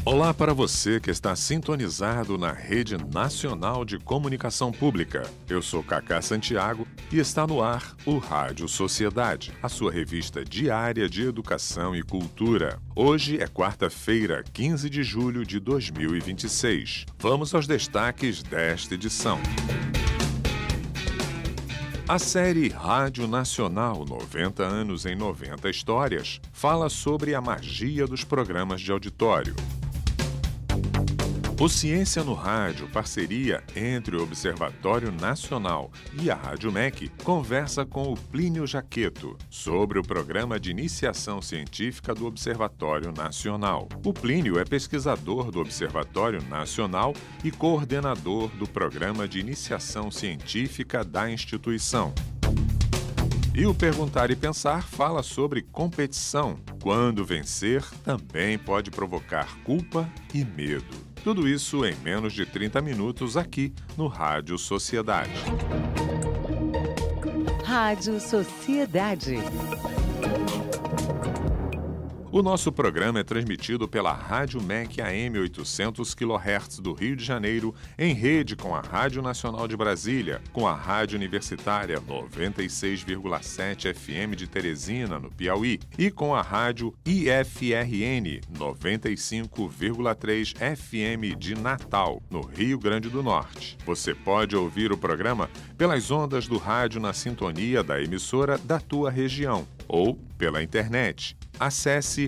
Olá para você que está sintonizado na Rede Nacional de Comunicação Pública. Eu sou Cacá Santiago e está no ar o Rádio Sociedade, a sua revista diária de educação e cultura. Hoje é quarta-feira, 15 de julho de 2026. Vamos aos destaques desta edição. A série Rádio Nacional 90 anos em 90 histórias fala sobre a magia dos programas de auditório. O Ciência no Rádio, parceria entre o Observatório Nacional e a Rádio MEC, conversa com o Plínio Jaqueto sobre o programa de iniciação científica do Observatório Nacional. O Plínio é pesquisador do Observatório Nacional e coordenador do programa de iniciação científica da instituição. E o Perguntar e Pensar fala sobre competição. Quando vencer, também pode provocar culpa e medo. Tudo isso em menos de 30 minutos aqui no Rádio Sociedade. Rádio Sociedade. O nosso programa é transmitido pela Rádio MEC AM 800 kHz do Rio de Janeiro, em rede com a Rádio Nacional de Brasília, com a Rádio Universitária 96,7 FM de Teresina, no Piauí, e com a Rádio IFRN 95,3 FM de Natal, no Rio Grande do Norte. Você pode ouvir o programa pelas ondas do rádio na sintonia da emissora da tua região ou pela internet. Acesse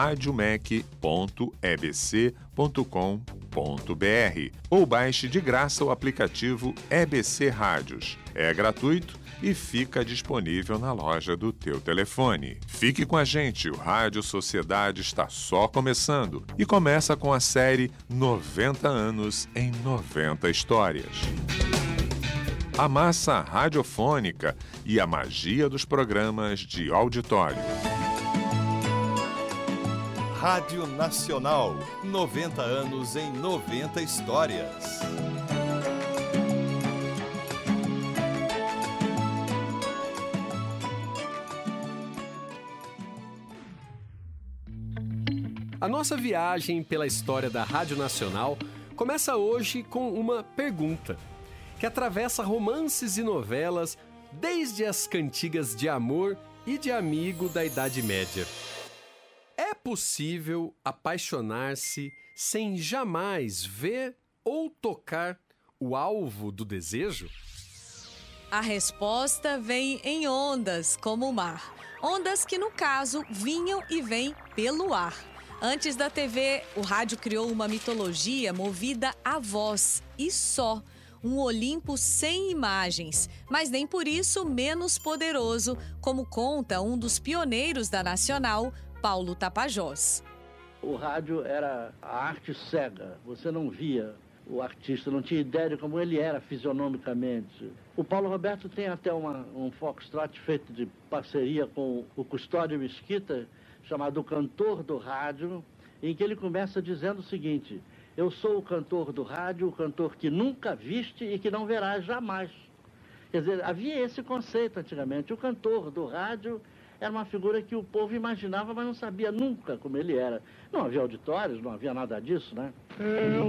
radiomec.ebc.com.br ou baixe de graça o aplicativo EBC Rádios. É gratuito e fica disponível na loja do teu telefone. Fique com a gente, o Rádio Sociedade está só começando e começa com a série 90 anos em 90 histórias. A massa radiofônica e a magia dos programas de auditório. Rádio Nacional, 90 anos em 90 histórias. A nossa viagem pela história da Rádio Nacional começa hoje com uma pergunta que atravessa romances e novelas desde as cantigas de amor e de amigo da Idade Média. É possível apaixonar-se sem jamais ver ou tocar o alvo do desejo? A resposta vem em ondas, como o mar. Ondas que, no caso, vinham e vêm pelo ar. Antes da TV, o rádio criou uma mitologia movida à voz e só. Um Olimpo sem imagens, mas nem por isso menos poderoso, como conta um dos pioneiros da Nacional, Paulo Tapajós. O rádio era a arte cega, você não via o artista, não tinha ideia de como ele era fisionomicamente. O Paulo Roberto tem até um foxtrot feito de parceria com o Custódio Mesquita, chamado Cantor do Rádio, em que ele começa dizendo o seguinte: eu sou o cantor do rádio, o cantor que nunca viste e que não verás jamais. Quer dizer, havia esse conceito antigamente. O cantor do rádio era uma figura que o povo imaginava, mas não sabia nunca como ele era. Não havia auditórios, não havia nada disso, né?